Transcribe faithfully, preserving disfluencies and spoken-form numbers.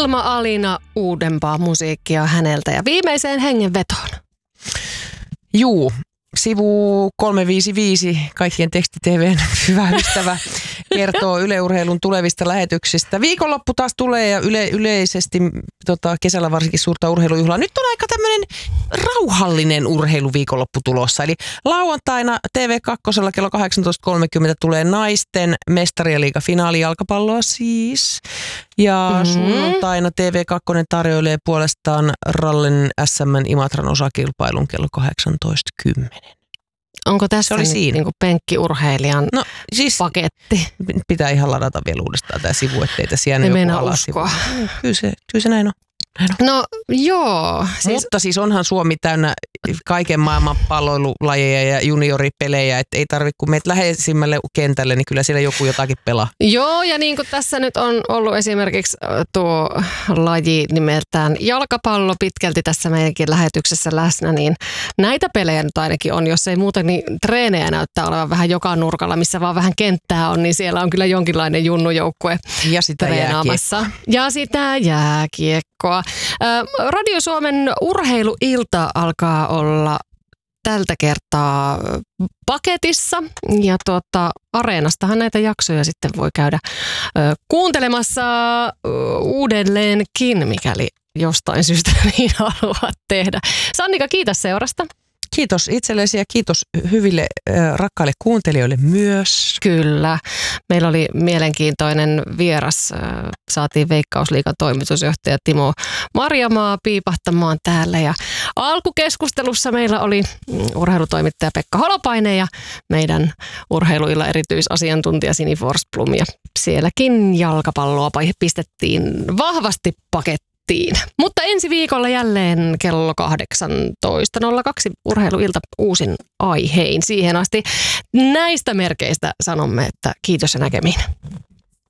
Vilma-Alina, uudempaa musiikkia häneltä ja viimeiseen hengenvetoon. Juu, sivu kolmesataaviisikymmentäviisi, kaikkien teksti-T V:n hyvä ystävä, kertoo Yle Urheilun tulevista lähetyksistä. Viikonloppu taas tulee ja yle, yleisesti tota, kesällä varsinkin suurta urheilujuhlaa. Nyt on aika tämmöinen rauhallinen urheiluviikonloppu tulossa. Eli lauantaina T V kaksi kello kahdeksantoista kolmekymmentä tulee naisten mestariliiga finaali jalkapalloa siis. Ja mm-hmm. sunnuntaina T V kaksi tarjoilee puolestaan Rallen S M:n Imatran osakilpailun kello kahdeksantoista kymmenen. Onko tässä nyt niin kuin penkkiurheilijan no, siis paketti? Pitää ihan ladata vielä uudestaan tämä sivu, ettei tässä jäänyt joku joku alasivu. Kyllä se, kyllä se näin on. Näin on. No joo. Siis... Mutta siis onhan Suomi täynnä kaiken maailman palloilulajeja ja junioripelejä, että ei tarvitse, kun meet läheisimmälle kentälle, niin kyllä siellä joku jotakin pelaa. Joo, ja niin kuin tässä nyt on ollut esimerkiksi tuo laji nimeltään jalkapallo pitkälti tässä meidänkin lähetyksessä läsnä, niin näitä pelejä nyt ainakin on, jos ei muuta, niin treenejä näyttää olevan vähän joka nurkalla, missä vaan vähän kenttää on, niin siellä on kyllä jonkinlainen junnujoukkue ja sitä treenaamassa. Jääkiekkoa. Ja sitä jääkiekkoa. Radio Suomen urheiluilta alkaa olla tältä kertaa paketissa ja tuota, Areenastahan näitä jaksoja sitten voi käydä ö, kuuntelemassa ö, uudelleenkin, mikäli jostain syystä niin haluat tehdä. Sannika, kiitos seurasta. Kiitos itsellesi ja kiitos hyville äh, rakkaille kuuntelijoille myös. Kyllä. Meillä oli mielenkiintoinen vieras. Saatiin Veikkausliigan toimitusjohtaja Timo Marjamaa piipahtamaan täällä. Ja alkukeskustelussa meillä oli urheilutoimittaja Pekka Holopainen ja meidän urheiluilla erityisasiantuntija Sini Forsblom. Ja sielläkin jalkapalloa pistettiin vahvasti pakettiin. Mutta ensi viikolla jälleen kello kahdeksantoista nolla kaksi urheiluilta uusin aihein. Siihen asti näistä merkeistä sanomme, että kiitos ja näkemiin.